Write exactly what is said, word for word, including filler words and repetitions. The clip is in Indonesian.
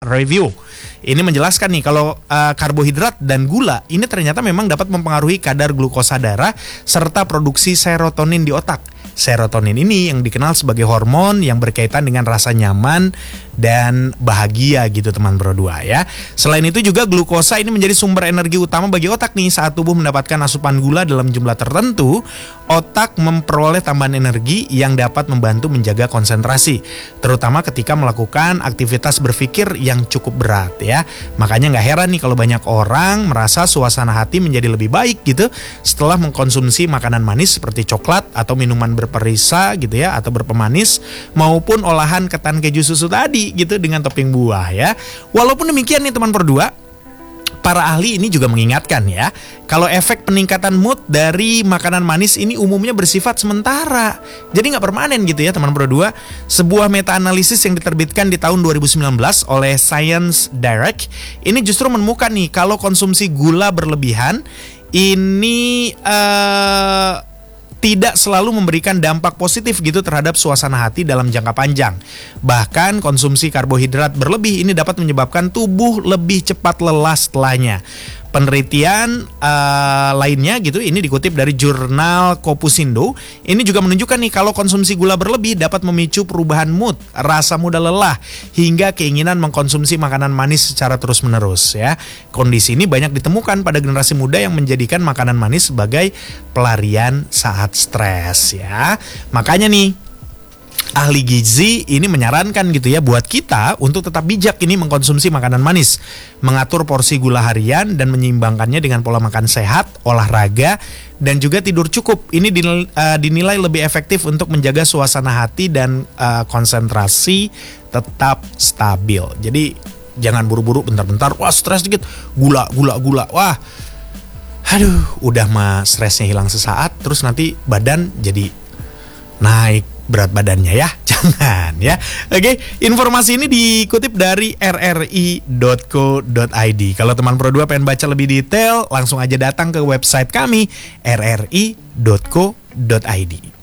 Review. Ini menjelaskan nih kalau uh, karbohidrat dan gula ini ternyata memang dapat mempengaruhi kadar glukosa darah serta produksi serotonin di otak. Serotonin ini yang dikenal sebagai hormon yang berkaitan dengan rasa nyaman dan bahagia gitu teman berdua ya. Selain itu juga glukosa ini menjadi sumber energi utama bagi otak nih. Saat tubuh mendapatkan asupan gula dalam jumlah tertentu, otak memperoleh tambahan energi yang dapat membantu menjaga konsentrasi, terutama ketika melakukan aktivitas berpikir yang cukup berat ya. Makanya nggak heran nih kalau banyak orang merasa suasana hati menjadi lebih baik gitu setelah mengkonsumsi makanan manis seperti coklat atau minuman berperisa gitu ya, atau berpemanis maupun olahan ketan keju susu tadi gitu dengan topping buah ya. Walaupun demikian nih teman berdua, para ahli ini juga mengingatkan ya, kalau efek peningkatan mood dari makanan manis ini umumnya bersifat sementara. Jadi nggak permanen gitu ya teman berdua. Sebuah meta-analisis yang diterbitkan di tahun dua ribu sembilan belas oleh Science Direct ini justru menemukan nih kalau konsumsi gula berlebihan ini uh, tidak selalu memberikan dampak positif gitu terhadap suasana hati dalam jangka panjang. Bahkan konsumsi karbohidrat berlebih ini dapat menyebabkan tubuh lebih cepat lelah setelahnya. Penelitian uh, lainnya gitu ini dikutip dari jurnal Kopusindo. Ini juga menunjukkan nih kalau konsumsi gula berlebih dapat memicu perubahan mood, rasa mudah lelah, hingga keinginan mengkonsumsi makanan manis secara terus-menerus ya. Kondisi ini banyak ditemukan pada generasi muda yang menjadikan makanan manis sebagai pelarian saat stres ya. Makanya nih ahli gizi ini menyarankan gitu ya buat kita untuk tetap bijak ini mengkonsumsi makanan manis, mengatur porsi gula harian dan menyeimbangkannya dengan pola makan sehat, olahraga dan juga tidur cukup. Ini dinilai, uh, dinilai lebih efektif untuk menjaga suasana hati dan uh, konsentrasi tetap stabil. Jadi jangan buru-buru bentar-bentar, wah stres dikit, gula gula gula. Wah. Aduh, udah mah stresnya hilang sesaat terus nanti badan jadi naik berat badannya ya, jangan ya. Oke, informasi ini dikutip dari r r i dot co dot i d. Kalau teman Pro dua pengen baca lebih detail, langsung aja datang ke website kami r r i dot co dot i d.